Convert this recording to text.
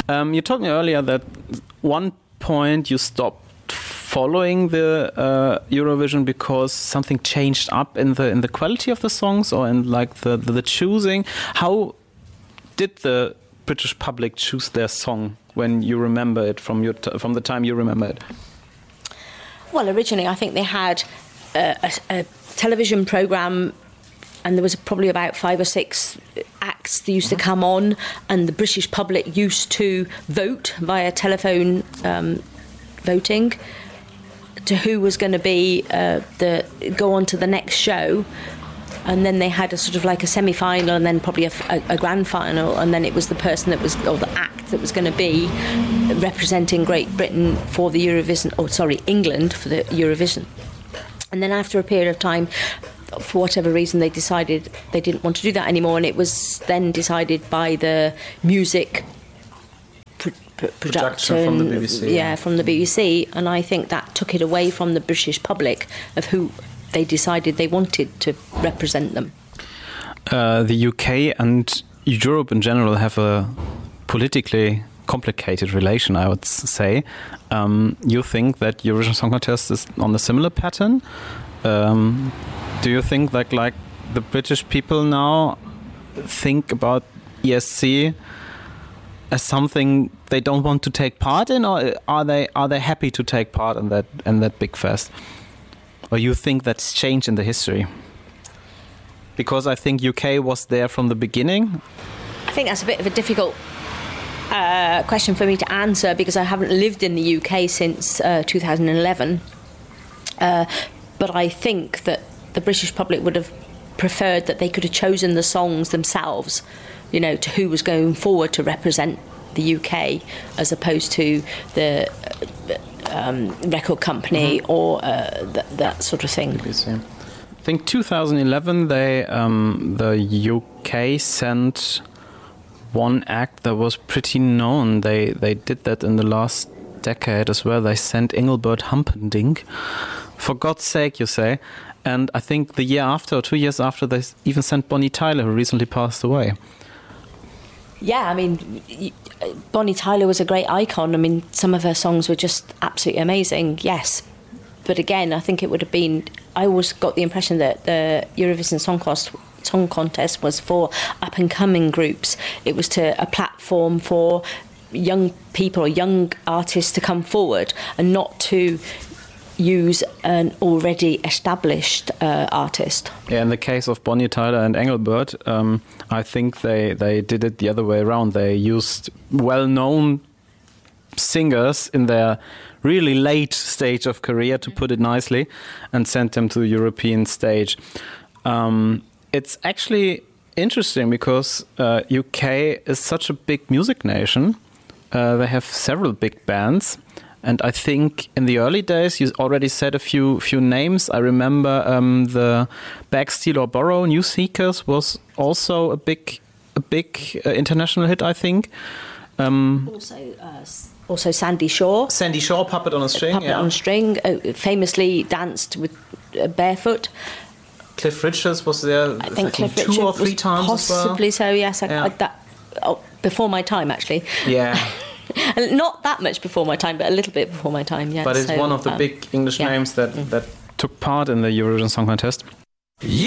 You told me earlier that one point you stopped following the Eurovision because something changed up in the quality of the songs or in like the choosing. How did the British public choose their song when you remember it from the time you remember it? Well, originally I think they had a television programme, and there was probably about 5 or 6 acts that used to come on, and the British public used to vote via telephone voting to who was going to be go on to the next show. And then they had a sort of like a semi-final and then probably a grand final, and then it was the person that was, or the act that was going to be representing Great Britain for the Eurovision, England for the Eurovision. And then after a period of time, for whatever reason, they decided they didn't want to do that anymore, and it was then decided by the music production from the BBC. Yeah, from the BBC, and I think that took it away from the British public of who they decided they wanted to represent them. The UK and Europe in general have a politically complicated relation, I would say. You think that Eurovision Song Contest is on a similar pattern? Do you think that like the British people now think about ESC as something they don't want to take part in, or are they happy to take part in that big fest? Or you think that's changed in the history? Because I think UK was there from the beginning. I think that's a bit of a difficult question for me to answer, because I haven't lived in the UK since 2011. But I think that the British public would have preferred that they could have chosen the songs themselves, you know, to who was going forward to represent the UK, as opposed to the record company or that sort of thing. I think 2011 the UK sent one act that was pretty known. They did that in the last decade as well. They sent Engelbert Humperdinck. For God's sake, you say. And I think the year after, or 2 years after, they even sent Bonnie Tyler, who recently passed away. Yeah, I mean, Bonnie Tyler was a great icon. I mean, some of her songs were just absolutely amazing, yes. But again, I think it would have been... I always got the impression that the Eurovision Song Contest was for up-and-coming groups. It was a platform for young people or young artists to come forward, and not to use an already established artist. Yeah, in the case of Bonnie Tyler and Engelbert, I think they did it the other way around. They used well-known singers in their really late stage of career, to put it nicely, and sent them to the European stage. It's actually interesting because UK is such a big music nation. They have several big bands. And I think in the early days, you already said a few names. I remember the Bag, Steal or Borrow, New Seekers was also a big international hit, I think. Also Sandy Shaw. Sandy Shaw, Puppet on a String. Puppet on a String, famously danced with barefoot. Cliff Richards was there, I think Cliff 2 or 3 times possibly as well. So, yes. Before my time, actually. Yeah. Not that much before my time, but a little bit before my time, yeah. But it's one of the big English names that took part in the Eurovision Song Contest.